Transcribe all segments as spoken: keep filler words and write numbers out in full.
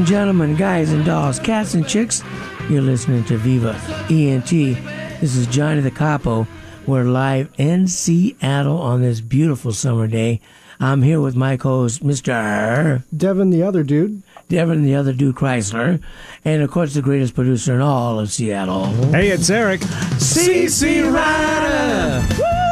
gentlemen, guys and dolls, cats and chicks, you're listening to Viva E N T. This is Johnny the Capo. We're live in Seattle on this beautiful summer day. I'm here with my co-host, Mister Devin, the other dude. Devin, the other dude, Chrysler. And, of course, the greatest producer in all of Seattle. Hey, it's Eric. C C Rider!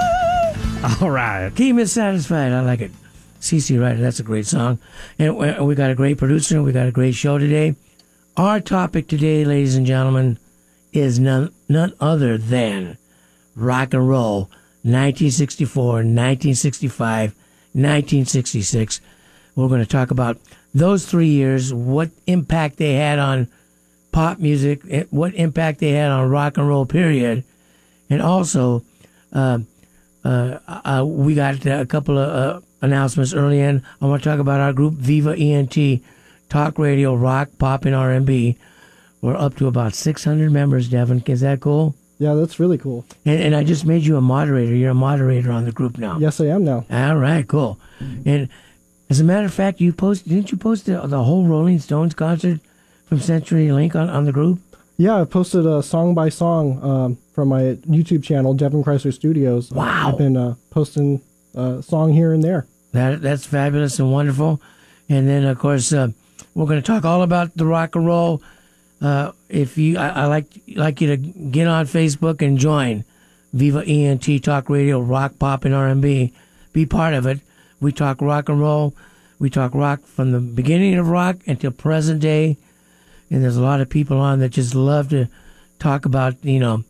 Woo! All right. Keep me satisfied. I like it. C C Rider, that's a great song. And we got a great producer, and we got a great show today. Our topic today, ladies and gentlemen, is none, none other than rock and roll, nineteen sixty-four, nineteen sixty-five, nineteen sixty-six. We're going to talk about those three years, what impact they had on pop music, what impact they had on rock and roll, period. And also, uh, uh, uh, we got a couple of uh, announcements early in. I want to talk about our group, Viva E N T, talk radio, rock, pop, and R and B. We're up to about six hundred members, Devin. Is that cool? Yeah, that's really cool. And, and I just made you a moderator. You're a moderator on the group now. Yes, I am now. All right, cool. And as a matter of fact, you post didn't you post the, the whole Rolling Stones concert from Century Link on, on the group? Yeah, I posted a song by song um, from my YouTube channel, Devin Chrysler Studios. Wow. I've been uh, posting a song here and there. That That's fabulous and wonderful. And then, of course, uh, we're going to talk all about the rock and roll. Uh, if you, I, I like like you to get on Facebook and join Viva E N T Talk Radio, Rock, Pop, and R and B. Be part of it. We talk rock and roll. We talk rock from the beginning of rock until present day. And there's a lot of people on that just love to talk about, you know,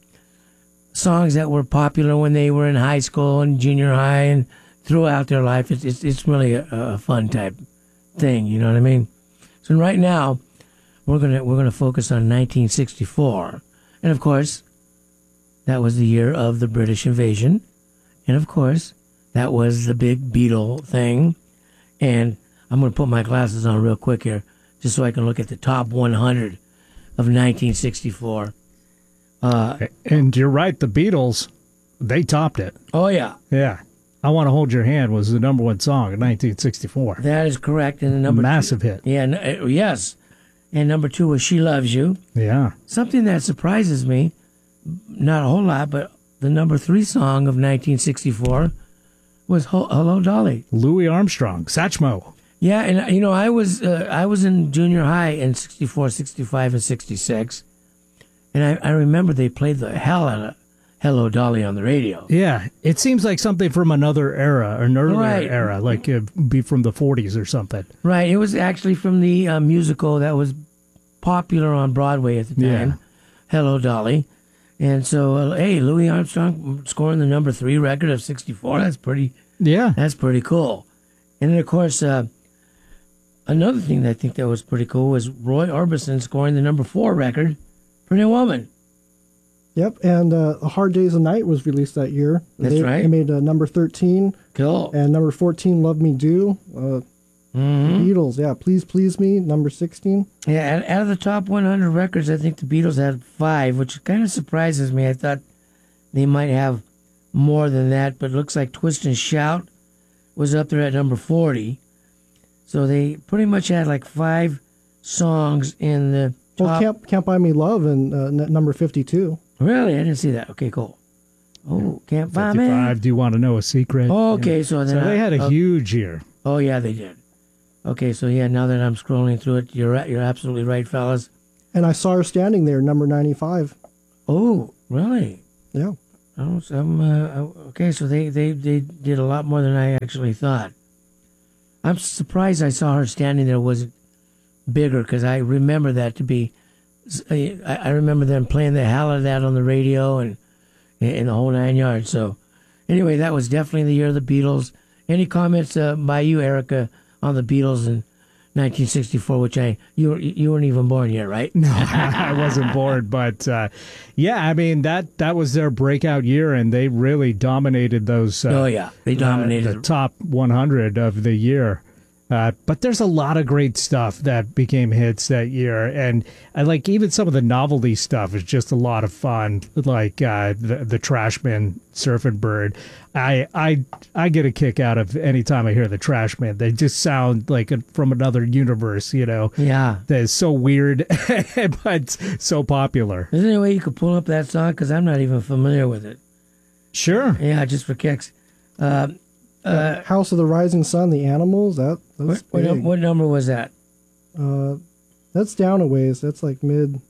songs that were popular when they were in high school and junior high and throughout their life. It's it's, it's really a, a fun type thing. You know what I mean? So right now, We're gonna we're gonna focus on nineteen sixty-four, and of course, that was the year of the British invasion, and of course, that was the big Beatle thing. And I'm gonna put my glasses on real quick here, just so I can look at the top one hundred of nineteen sixty-four. Uh, and you're right, the Beatles, they topped it. Oh yeah, yeah. I Want to Hold Your Hand was the number one song in nineteen sixty-four. That is correct, and the number massive two, hit. Yeah, uh, yes. And number two was She Loves You. Yeah. Something that surprises me, not a whole lot, but the number three song of nineteen sixty-four was Hello, Dolly. Louis Armstrong, Satchmo. Yeah, and, you know, I was uh, I was in junior high in sixty-four, sixty-five, and sixty-six, and I, I remember they played the hell out of Hello, Dolly on the radio. Yeah, it seems like something from another era, or an earlier right. era, like uh, be from the forties or something. Right, it was actually from the uh, musical that was popular on Broadway at the time, yeah. Hello, Dolly. And so, uh, hey, Louis Armstrong scoring the number three record of sixty-four, that's pretty, yeah, that's pretty cool. And then, of course, uh, another thing that I think that was pretty cool was Roy Orbison scoring the number four record, Pretty Woman. Yep, and uh, A Hard Day's a Night was released that year. That's they, right. They made uh, number thirteen. Cool. And number fourteen, Love Me Do. Uh, mm-hmm. The Beatles, yeah, Please Please Me, number sixteen. Yeah, out of the top one hundred records, I think the Beatles had five, which kind of surprises me. I thought they might have more than that, but it looks like Twist and Shout was up there at number forty. So they pretty much had like five songs in the top. Well, Can't, Can't Buy Me Love and uh, n- number fifty-two. Really? I didn't see that. Okay, cool. Oh, Can't Buy Me. fifty-five, Do You Want to Know a Secret? Oh, okay, so then So they I, had a uh, huge year. Oh, yeah, they did. Okay, so yeah, now that I'm scrolling through it, you're you're absolutely right, fellas. And I Saw Her Standing There, number ninety-five. Oh, really? Yeah. Oh, so, um, uh, okay, so they, they, they did a lot more than I actually thought. I'm surprised I Saw Her Standing There wasn't bigger, because I remember that to be, I, I remember them playing the hell out of that on the radio and in the whole nine yards. So anyway, that was definitely the year of the Beatles. Any comments uh, by you, Erica, on the Beatles in nineteen sixty-four, which I you you weren't even born yet, right? No, I wasn't born, but uh, yeah, I mean that that was their breakout year, and they really dominated those. Uh, oh yeah, they dominated uh, the top one hundred of the year. Uh, but there's a lot of great stuff that became hits that year, and I like even some of the novelty stuff is just a lot of fun. Like uh, the the Trashmen, Surfing Bird. I I I get a kick out of any time I hear the Trashmen. They just sound like a, from another universe, you know. Yeah. That is so weird, but so popular. Is there any way you could pull up that song? Because I'm not even familiar with it. Sure. Yeah, just for kicks. Uh, Uh, House of the Rising Sun, the Animals. That that's what, what, big. what number was that? Uh, that's down a ways. That's like mid.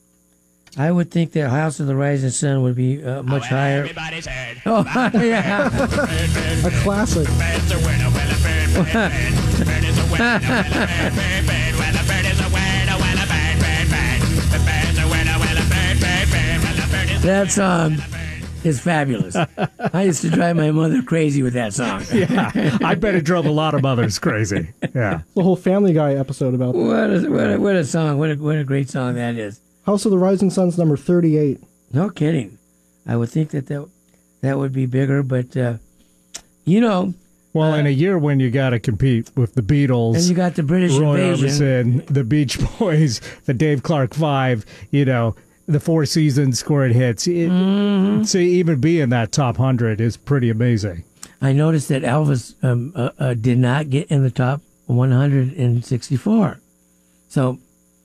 I would think that House of the Rising Sun would be uh, much Oh, higher. everybody's heard. Oh, yeah. A classic. Bird's a winner, well, a bird, bird, bird. Bird is a winner, well, a bird, bird, bird. Well, a bird is a winner, well, a bird, bird, bird. The bird's a winner, well, a bird, bird, bird. Well, a bird is a That song is fabulous. I used to drive my mother crazy with that song. Yeah, I bet it drove a lot of mothers crazy. Yeah. The whole Family Guy episode about that. What a, what a, what a song. What a, what a great song that is. House of the Rising Sun's number thirty-eight. No kidding. I would think that that, that would be bigger, but, uh, you know, Well, in a year when you got to compete with the Beatles, and you got the British Roy invasion. Orbison, the Beach Boys, the Dave Clark Five, you know, the Four Seasons scored hits. It, Mm-hmm. To even be in that top hundred is pretty amazing. I noticed that Elvis um, uh, uh, did not get in the top one hundred sixty-four. So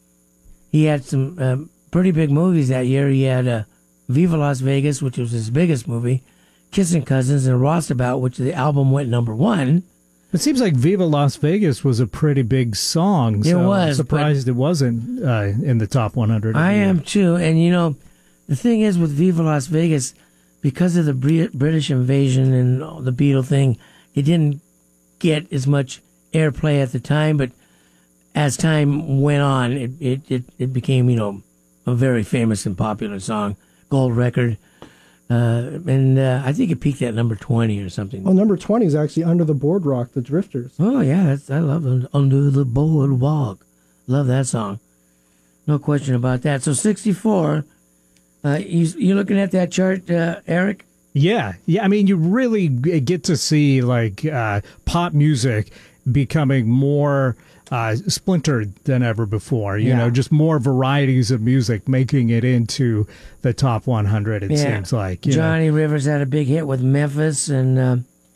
he had some um, pretty big movies that year. He had uh, Viva Las Vegas, which was his biggest movie, Kissing Cousins, and Roustabout, which the album went number one. It seems like Viva Las Vegas was a pretty big song. It So was, I'm surprised it wasn't uh, in the top one hundred. I am too. And, you know, the thing is with Viva Las Vegas, because of the Bri- British invasion and all the Beatle thing, it didn't get as much airplay at the time. But as time went on, it, it, it, it became, you know, a very famous and popular song, gold record. Uh, and uh, I think it peaked at number twenty or something. Oh, number twenty is actually Under the Boardwalk, the Drifters. Oh, yeah, that's, I love it. Under the Boardwalk. Love that song. No question about that. So sixty-four, uh, you, you looking at that chart, uh, Eric? Yeah, yeah. I mean, you really g- get to see like uh, pop music becoming more uh, splintered than ever before. You Yeah. know, just more varieties of music making it into the top one hundred. It Yeah. seems like you know. Johnny Rivers had a big hit with Memphis, and uh,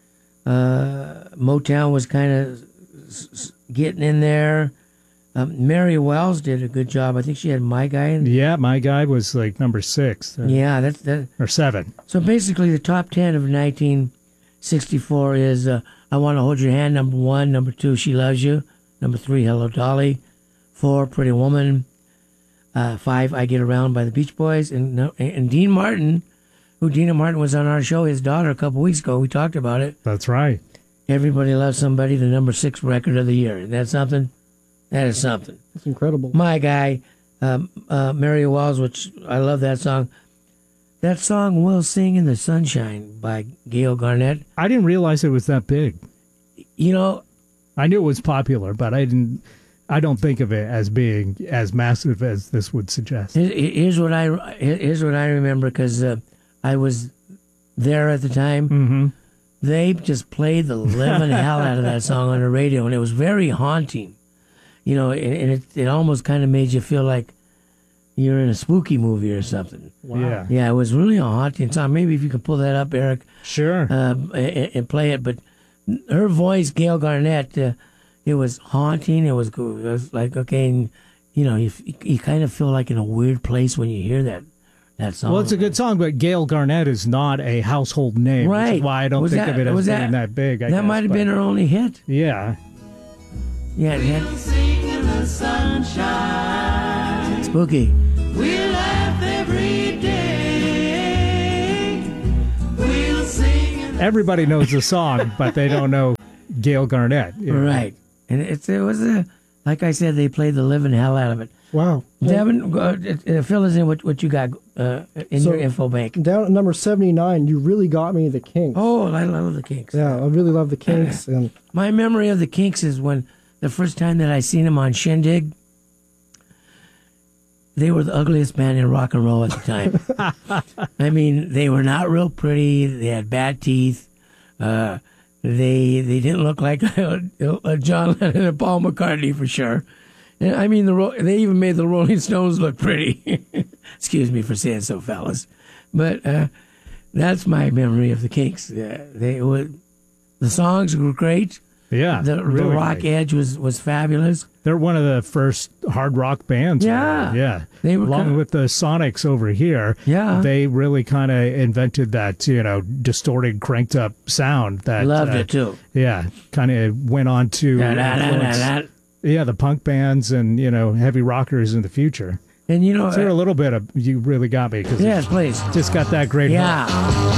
uh, Motown was kind of s- s- getting in there. Um, Mary Wells did a good job. I think she had My Guy. In, Yeah, my guy was like number six uh, yeah, that's that. or seven. So basically, the top ten of nineteen sixty-four is uh, I Want to Hold Your Hand, number one. Number two, She Loves You. Number three, Hello Dolly. Four, Pretty Woman. Uh, five, I Get Around by the Beach Boys. And, no- and Dean Martin, who Dina Martin was on our show, his daughter, a couple weeks ago. We talked about it. That's right. Everybody Loves Somebody, the number six record of the year. Isn't that something? That is something. It's incredible. My Guy, um, uh, Mary Wells, which I love that song. That song, We'll Sing in the Sunshine by Gail Garnett. I didn't realize it was that big. You know, I knew it was popular, but I didn't. I don't think of it as being as massive as this would suggest. here- here's what I here's what I remember because uh, I was there at the time. Mm-hmm. They just played the living hell out of that song on the radio, and it was very haunting. You know, and, and it it almost kind of made you feel like you're in a spooky movie or something. Yeah. Yeah, it was really a haunting song. Maybe if you could pull that up, Eric, Sure. uh, and, and play it. But her voice, Gail Garnett, uh, it was haunting. It was good. It was like, okay, and, you know, you, you kind of feel like in a weird place when you hear that that song. Well, it's a good song, but Gail Garnett is not a household name, which Right. is why I don't Was think that- of it as was being that- that, big. I that guess, might have but- been her only hit. Yeah. Yeah, it had Sing in the sunshine. spooky. We laugh every day. We'll sing in Everybody knows the song, but they don't know Gail Garnett. you know. Right. And it's, it was a, like I said, they played the living hell out of it. Wow. Devin, uh, uh, fill us in what, what you got uh, in So- your info bank. Down at number seventy-nine, you really got me, the Kinks. Oh, I love the Kinks. Yeah, I really love the Kinks. And My memory of the Kinks is when the first time that I seen them on Shindig, they were the ugliest band in rock and roll at the time. I mean, they were not real pretty. They had bad teeth. Uh, they they didn't look like uh, John Lennon and Paul McCartney for sure. And I mean, the Ro- they even made the Rolling Stones look pretty. Excuse me for saying so, fellas, but uh, that's my memory of the Kinks. Uh, they were, the songs were great. Yeah, The, really the rock great. edge was, was fabulous. They're one of the first hard rock bands. Yeah. really. yeah. They were along kinda- with the Sonics over here. Yeah. they really kind of invented that, you know, distorted, cranked up sound. That Loved uh, it too. Yeah, kind of went on to Da, da, da, da, influence, da. yeah, the punk bands and, you know, heavy rockers in the future. And you know, Let's hear a little bit of You Really Got Me, because yes, please. just got that great hook. Yeah.